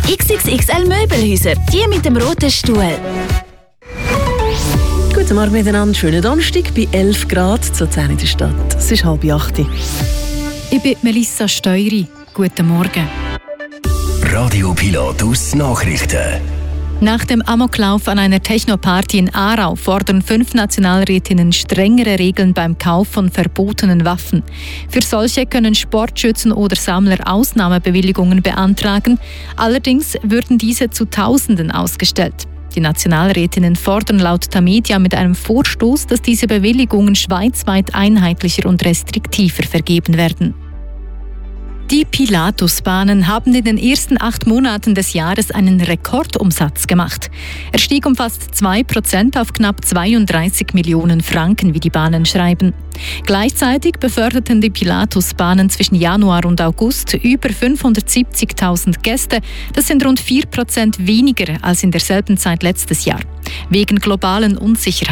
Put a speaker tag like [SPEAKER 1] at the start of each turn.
[SPEAKER 1] XXXL Möbelhäuser, die mit dem roten Stuhl.
[SPEAKER 2] Guten Morgen miteinander, schönen Donnerstag bei 11 Grad zu Luzern in der Stadt. Es ist 7:30.
[SPEAKER 3] Ich bin Melissa Steury. Guten Morgen.
[SPEAKER 4] Radio Pilatus Nachrichten.
[SPEAKER 3] Nach dem Amoklauf an einer Techno-Party in Aarau fordern 5 Nationalrätinnen strengere Regeln beim Kauf von verbotenen Waffen. Für solche können Sportschützen oder Sammler Ausnahmebewilligungen beantragen. Allerdings würden diese zu Tausenden ausgestellt. Die Nationalrätinnen fordern laut Tamedia mit einem Vorstoß, dass diese Bewilligungen schweizweit einheitlicher und restriktiver vergeben werden. Die Pilatusbahnen haben in den ersten 8 Monaten des Jahres einen Rekordumsatz gemacht. Er stieg um fast 2% auf knapp 32 Millionen Franken, wie die Bahnen schreiben. Gleichzeitig beförderten die Pilatusbahnen zwischen Januar und August über 570.000 Gäste. Das sind rund 4% weniger als in derselben Zeit letztes Jahr. Wegen globalen Unsicherheiten